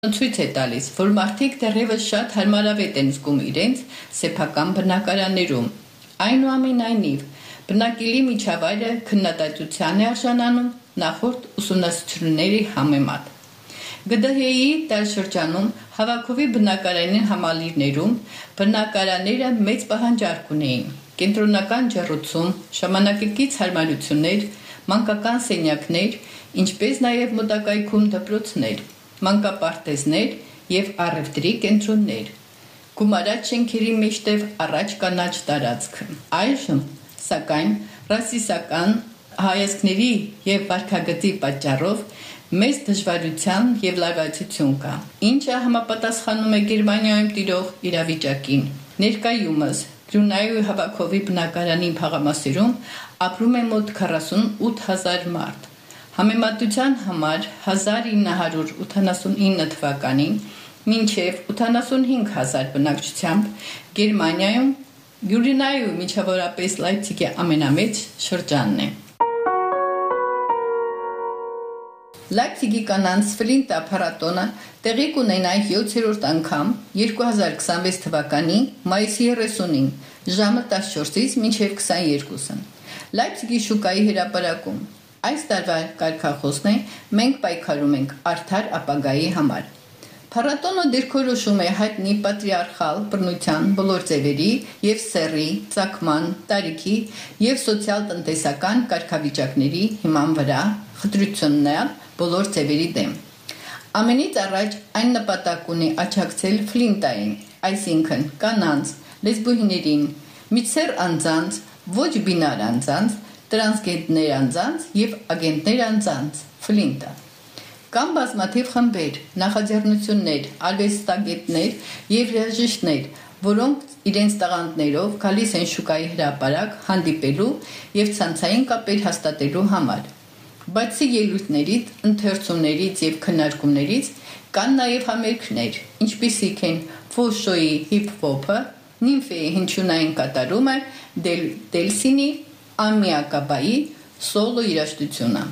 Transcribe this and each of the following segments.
Ցույց է տալիս, որ մարդիկ դեռևս շատ հարմարավետ են զգում իրենց սեփական բնակարաններում։ Այնուամենայնիվ, բնակելի միջավայրը քննադատության է արժանանում նախորդ ուսումնասիրությունների համեմատ։ ԳԴՀ-ի տարեշրջանում հավաքովի բնակարանի համալիրներում բնակարանները մեծ պահանջարկ ունեին։ Կենտրոնական ջեռուցում, ժամանակակից հարմարություններ, մանկական սենյակներ, ինչպես նաև մոտակայքում դպրոցներ, մանկապարտեզներ և առևտրի կենտրոններ, գումարած շենքերի մեջտև առաջ կանաչ տարածքը։ Այժմ, սակայն, ռասիստական հայացքների և վարքագծի պատճառով մեծ դժվարության և լարվածություն կա, ինչը համապատասխանում է Գերմանիայում տիրող իրավիճակին։ Ներկայումս Գրյունայու հավաքովի բնակարանի թաղամասերում ապրում է մոտ 48,000 մարդ։ Համեմատության համար 1989 թվականին մինչև 85,000 բնակչությամբ Գերմանիայում Գրյունայու միջավորապես Լայպցիգի ամենամեծ շրջանն է։ Լայպցիգի կանանց Ֆլինտա փառատոնը տեղի կունենա 7-րդ անգամ 2026 թվականի մայիսի 30-ին ժամը 14-ից մինչև 22-ը։ Լայպցիգի շուկայի հրապարակում այս տարվա կարգախոսն է «Մենք պայքարում ենք արդար ապագայի համար»։ Փառատոնը դիրքորոշում է հայտնի պատրիարխալ բռնության բոլոր ձևերի և սեռի, ծագման, տարիքի և սոցիալ-տնտեսական կարգավիճակների հիման վրա խտրություններ բոլոր ձևերի դեմ։ Ամենից առաջ այն նպատակ ունի աջակցել Ֆլինտային, այսինքն կանանց, լեսբոյներին, միջսեռ անձանց, ոչ բինար անձանց, տրանսգենդեր անձանց և ագենտներ անձանց, Ֆլինտա։ Կան բազմաթիվ խմբեր, նախաձեռնություններ, արվեստագետներ և երաժիշտներ, որոնք իրենց տաղանդներով գալիս են շուկայի հրապարակ հանդիպելու և ցանցային կապեր հաստատելու համար։ Բացի ելույթներից, ընթերցումներից և քննարկումներից, կան նաև համերգներ, ինչպիսիք են Ֆոշոյի հիփ-հոփը, Նիմֆեի հնչյունային կատարումը, Դելսինի, Ամիակաբայի սոլո երաժշտությունը։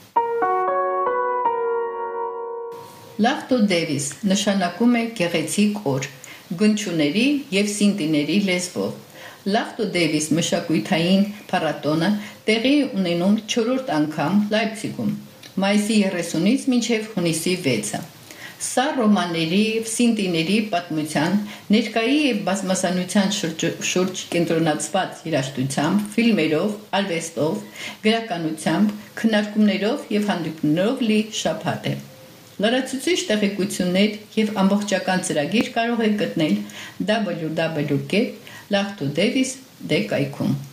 Լախտո Դեվիս նշանակում է գեղեցիկ օր, գնչուների և սինտիների լեզվով։ Լախտո Դեվիս մշակութային փառատոնը տեղի ունենում 4-րդ անգամ Լայպցիգում, մայիսի 30-ից մինչև հունիսի 6-ը։ Սա ռոմաների և սինտիների պատմության, ներկայի և բազմազանության շուրջ կենտրոնացված երաժշտությամբ, ֆիլմերով, արվեստով, գրականությամբ, քննարկումներով և հանդիպումներով լի շաբաթ է։ Լրացուցիչ տեղեկություններ և ամբողջական ծրագիր կարող եք գտնել www.lachtodevs.com